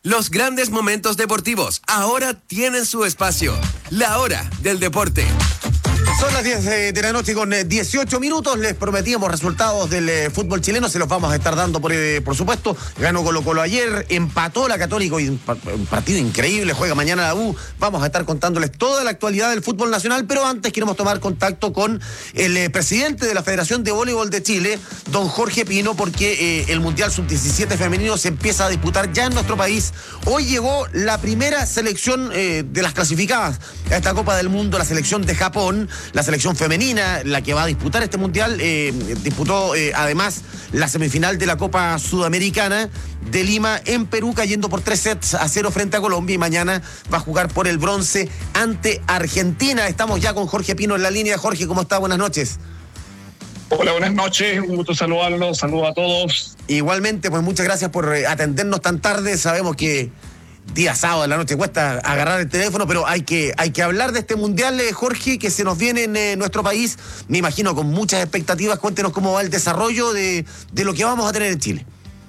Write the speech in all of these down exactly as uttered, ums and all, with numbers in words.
Los grandes momentos deportivos ahora tienen su espacio. La hora del deporte. Son las diez de la noche con dieciocho minutos. Les prometíamos resultados del eh, fútbol chileno. Se los vamos a estar dando, por, eh, por supuesto. Ganó Colo Colo ayer, empató la Católica y un, un partido increíble. Juega mañana la U. Vamos a estar contándoles toda la actualidad del fútbol nacional. Pero antes queremos tomar contacto con el eh, presidente de la Federación de Voleibol de Chile, don Jorge Pino, porque eh, el Mundial sub diecisiete femenino se empieza a disputar ya en nuestro país. Hoy llegó la primera selección eh, de las clasificadas a esta Copa del Mundo, la selección de Japón. La selección femenina, la que va a disputar este mundial, eh, disputó eh, además la semifinal de la Copa Sudamericana de Lima en Perú, cayendo por tres sets a cero frente a Colombia, y mañana va a jugar por el bronce ante Argentina. Estamos ya con Jorge Pino en la línea. Jorge, ¿cómo está? Buenas noches. Hola, buenas noches, un gusto saludarlos, saludos a todos. Igualmente, pues muchas gracias por atendernos tan tarde. Sabemos que día sábado en la noche cuesta agarrar el teléfono, pero hay que, hay que hablar de este mundial, eh, Jorge, que se nos viene en eh, nuestro país, me imagino con muchas expectativas. Cuéntenos cómo va el desarrollo de, de lo que vamos a tener en Chile.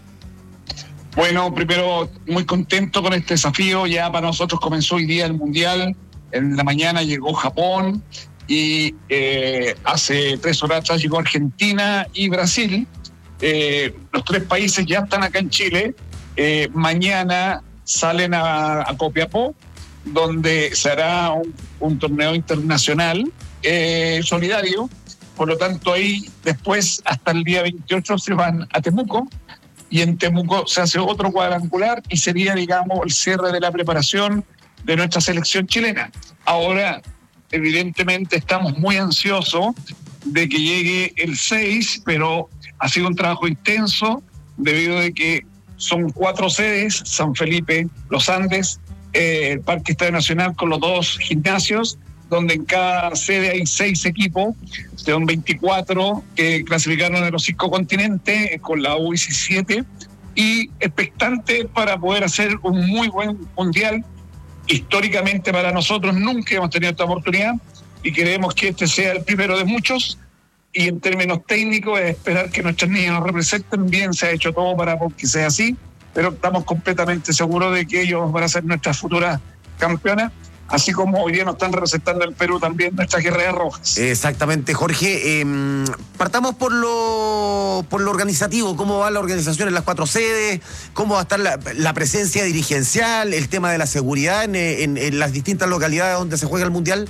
Bueno, primero, muy contento con este desafío. Ya para nosotros comenzó hoy día el mundial. En la mañana llegó Japón y eh, hace tres horas atrás llegó Argentina y Brasil. Eh, los tres países ya están acá en Chile. Eh, mañana salen a, a Copiapó, donde se hará un, un torneo internacional eh, solidario. Por lo tanto, ahí después, hasta el día veintiocho, se van a Temuco, y en Temuco se hace otro cuadrangular y sería, digamos, el cierre de la preparación de nuestra selección chilena. Ahora, evidentemente, estamos muy ansiosos de que llegue el seis, pero ha sido un trabajo intenso debido a que son cuatro sedes: San Felipe, Los Andes, eh, el Parque Estadio Nacional con los dos gimnasios, donde en cada sede hay seis equipos, son veinticuatro que clasificaron en los cinco continentes con la U diecisiete, y expectante para poder hacer un muy buen mundial. Históricamente para nosotros nunca hemos tenido esta oportunidad y queremos que este sea el primero de muchos. Y en términos técnicos es esperar que nuestros niños nos representen bien. Se ha hecho todo para que sea así, pero estamos completamente seguros de que ellos van a ser nuestras futuras campeonas, así como hoy día nos están representando el Perú también nuestras guerreras rojas. Exactamente, Jorge. Eh, partamos por lo, por lo organizativo. ¿Cómo va la organización en las cuatro sedes? ¿Cómo va a estar la, la presencia dirigencial? ¿El tema de la seguridad en, en, en las distintas localidades donde se juega el Mundial?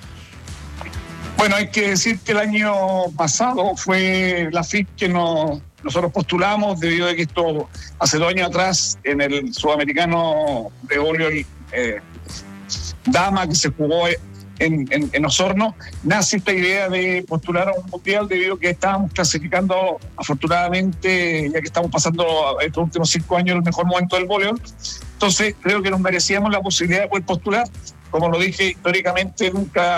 Bueno, hay que decir que el año pasado fue la F I P que nos, nosotros postulamos, debido a que esto hace dos años atrás en el Sudamericano de voleibol eh, dama que se jugó en, en, en Osorno, nace esta idea de postular a un mundial debido a que estábamos clasificando, afortunadamente, ya que estamos pasando estos últimos cinco años el mejor momento del voleibol. Entonces creo que nos merecíamos la posibilidad de poder postular. Como lo dije, históricamente nunca